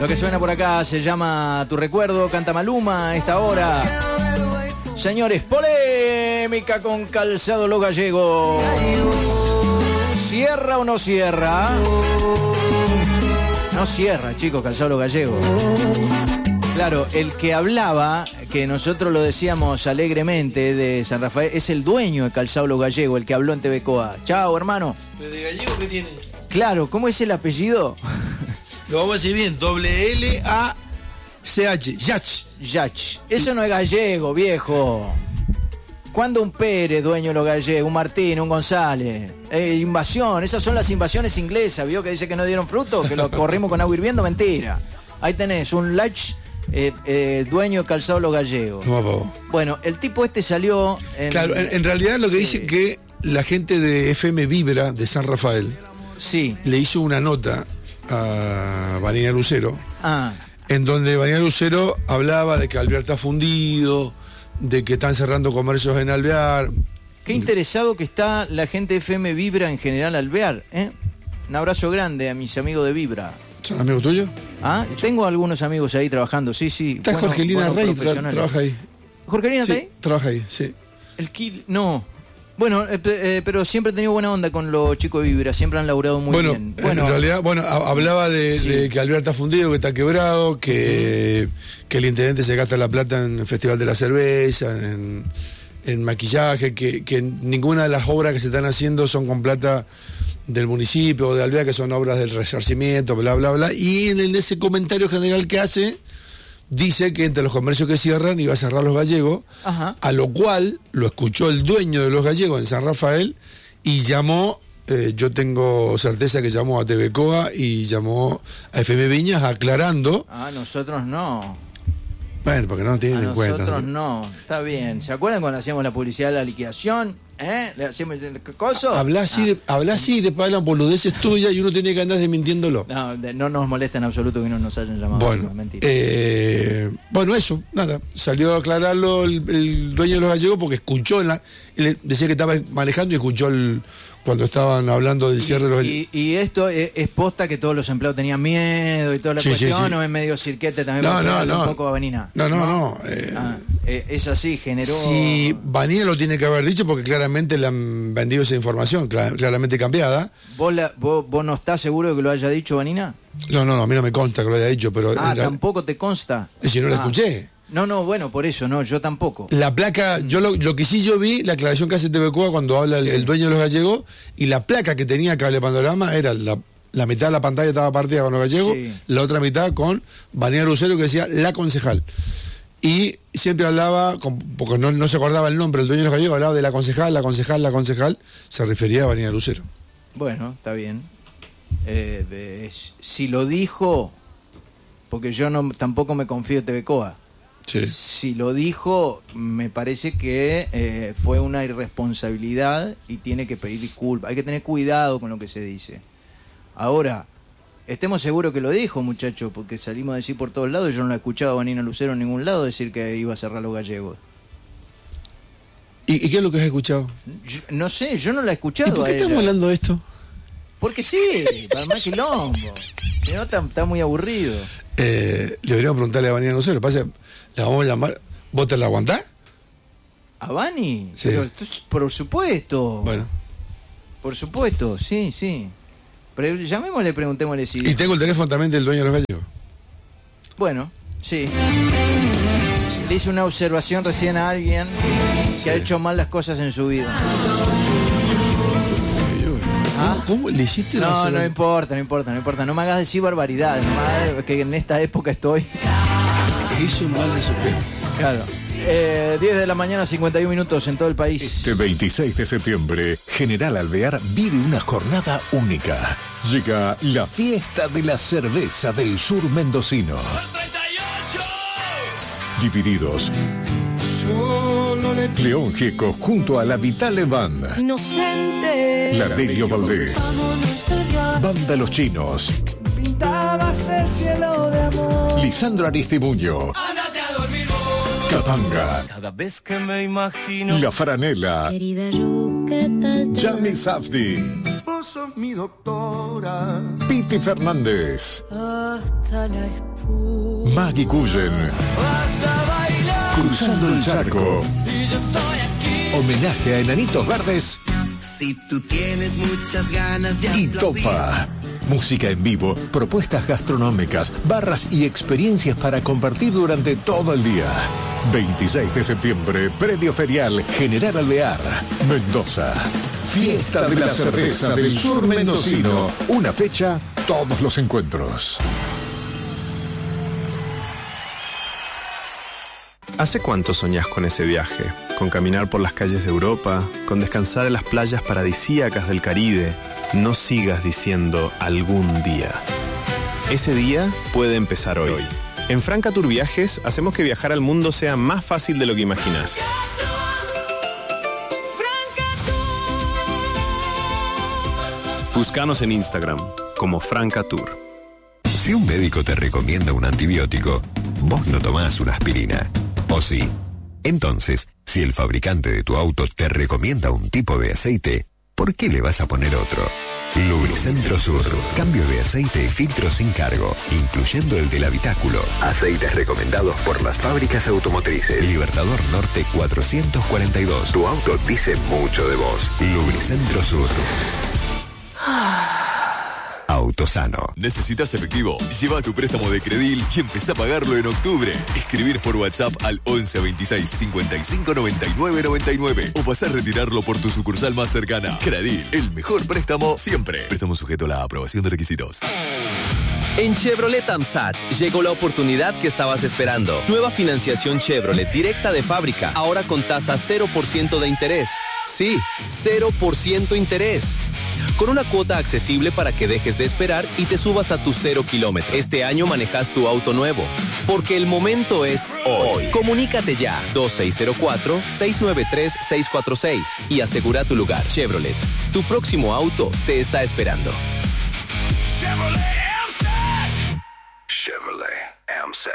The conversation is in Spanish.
Lo que suena por acá se llama Tu Recuerdo, canta Maluma a esta hora. Señores, polémica con Calzado Los Gallegos. ¿Cierra o no cierra? No cierra, chicos, Calzado Los Gallegos. Claro, el que hablaba, que nosotros lo decíamos alegremente de San Rafael, es el dueño de Calzado Los Gallegos, el que habló en TVCOA. Chao, hermano. ¿De Gallego qué tiene? Claro, ¿cómo es el apellido? Lo vamos a decir bien, W-L-A-C-H, Yach. Eso no es gallego, viejo. ¿Cuándo un Pérez, dueño de los gallegos, un Martín, un González? Invasión, esas son las invasiones inglesas, ¿vio? Que dice que no dieron fruto, que lo corrimos con agua hirviendo, mentira. Ahí tenés, un Lach, dueño de Calzado Los Gallegos. Bueno, el tipo este salió... Claro, en realidad lo que dice que la gente de FM Vibra de San Rafael le hizo una nota a Vanina Lucero, en donde Vanina Lucero hablaba de que Alvear está fundido, de que están cerrando comercios en Alvear. Qué interesado que está la gente de FM Vibra en general Alvear, ¿eh? Un abrazo grande a mis amigos de Vibra. ¿Son amigos tuyos? Tengo algunos amigos ahí trabajando, sí. Está Jorgelina Rey, trabaja ahí. ¿Jorgelina está ahí? Trabaja ahí, sí. No. Bueno, pero siempre he tenido buena onda con los chicos de Vibra, siempre han laburado muy bien. En realidad, hablaba de que Alvear está fundido, que está quebrado, que el intendente se gasta la plata en el Festival de la Cerveza, en maquillaje, que ninguna de las obras que se están haciendo son con plata del municipio o de Alvear, que son obras del resarcimiento, bla, bla, bla. Y en ese comentario general que hace, dice que entre los comercios que cierran iba a cerrar Los Gallegos, a lo cual lo escuchó el dueño de Los Gallegos en San Rafael y llamó, yo tengo certeza que llamó a TVCOA y llamó a FM Viñas aclarando. Nosotros no. Bueno, porque no nos tienen en cuenta. Nosotros no, está bien. ¿Se acuerdan cuando hacíamos la publicidad de la liquidación? ¿Le hacíamos el coso? Habla así, y después hablan boludeces tuyas y uno tiene que andar desmintiéndolo. No nos molesta en absoluto que no nos hayan llamado. Bueno, mentira. Eso, nada. Salió a aclararlo el dueño de Los Gallegos porque escuchó, él decía que estaba manejando y escuchó cuando estaban hablando del cierre de los... ¿Y esto es posta que todos los empleados tenían miedo y toda la cuestión, o es medio cirquete también? No. Un poco a Vanina. No. Es así, generó... Sí, Vanina lo tiene que haber dicho porque claramente le han vendido esa información, claramente cambiada. ¿Vos no estás seguro de que lo haya dicho Vanina? No, a mí no me consta que lo haya dicho, pero... ¿Tampoco te consta? Si no lo escuché. No, bueno, por eso, yo tampoco. La placa, yo lo que sí yo vi, la aclaración que hace TVCOA cuando habla el dueño de Los Gallegos, y la placa que tenía Cable Panorama era la mitad de la pantalla estaba partida con Los Gallegos, la otra mitad con Vanina Lucero que decía la concejal. Y siempre hablaba, porque no se acordaba el nombre, el dueño de Los Gallegos hablaba de la concejal, se refería a Vanina Lucero. Bueno, está bien. Si lo dijo, porque yo tampoco me confío en TVCOA. Sí. Si lo dijo, me parece que fue una irresponsabilidad y tiene que pedir disculpas. Hay que tener cuidado con lo que se dice. Ahora, estemos seguros que lo dijo, muchachos, porque salimos a decir por todos lados. Yo no la he escuchado a Vanina Lucero en ningún lado decir que iba a cerrar Los Gallegos. ¿Y qué es lo que has escuchado? No sé, yo no la he escuchado. ¿Y por qué estamos hablando de esto? Porque sí, para más quilombo. Si no, está muy aburrido. Le deberíamos preguntarle a Vanina Lucero. Pasa, la vamos a llamar. ¿Vos te la aguantás? ¿A Vani? Sí. Pero, por supuesto. Bueno. Por supuesto, sí. Pero llamémosle, preguntémosle si... Y tengo el teléfono también del dueño de Los Gallegos. Bueno, sí. Le hice una observación recién a alguien que ha hecho mal las cosas en su vida. ¿Cómo le hiciste? No importa. No me hagas decir barbaridades, que en esta época estoy. Hizo mal eso. Claro. 10 de la mañana, 51 minutos en todo el país. Este 26 de septiembre, General Alvear vive una jornada única. Llega la fiesta de la cerveza del sur mendocino. Divididos. León Gieco junto a la Vitale Band. Inocente. La Delio Valdés. Banda Los Chinos. Pintabas el cielo de amor. Lisandro Aristimuño. Ándate a dormir. Capanga. Cada vez que me imagino. La Franela. Querida yo, ¿qué tal? Yami Safdi. Vos sos mi doctora. Piti Fernández. Hasta la espera. Maggie Cullen. Cruzando el charco. Homenaje a Enanitos Verdes. Si tú tienes muchas ganas de Y aplaudir. Topa. Música en vivo, propuestas gastronómicas, barras y experiencias para compartir durante todo el día. 26 de septiembre, Predio Ferial General Alvear, Mendoza. Fiesta de la cerveza del sur mendocino. Una fecha, todos los encuentros. ¿Hace cuánto soñás con ese viaje? Con caminar por las calles de Europa, con descansar en las playas paradisíacas del Caribe. No sigas diciendo algún día. Ese día puede empezar hoy. En Franca Tour Viajes hacemos que viajar al mundo sea más fácil de lo que imaginás. Búscanos en Instagram como Franca Tour. Si un médico te recomienda un antibiótico, vos no tomás una aspirina. ¿O sí? Entonces, si el fabricante de tu auto te recomienda un tipo de aceite, ¿por qué le vas a poner otro? Lubricentro Sur. Cambio de aceite y filtro sin cargo, incluyendo el del habitáculo. Aceites recomendados por las fábricas automotrices. Libertador Norte 442. Tu auto dice mucho de vos. Lubricentro Sur. Autosano. ¿Necesitas efectivo? Lleva tu préstamo de Credil y empezá a pagarlo en octubre. Escribir por WhatsApp al 11 26 55 99 99 o pasar a retirarlo por tu sucursal más cercana. Credil, el mejor préstamo siempre. Préstamo sujeto a la aprobación de requisitos. En Chevrolet AMSAT llegó la oportunidad que estabas esperando. Nueva financiación Chevrolet directa de fábrica, ahora con tasa 0% de interés. Sí, 0% interés. Con una cuota accesible para que dejes de esperar y te subas a tu 0 kilómetro. Este año manejas tu auto nuevo, porque el momento es hoy. Comunícate ya, 2604-693-646 y asegura tu lugar. Chevrolet, tu próximo auto te está esperando. Chevrolet AMSAT.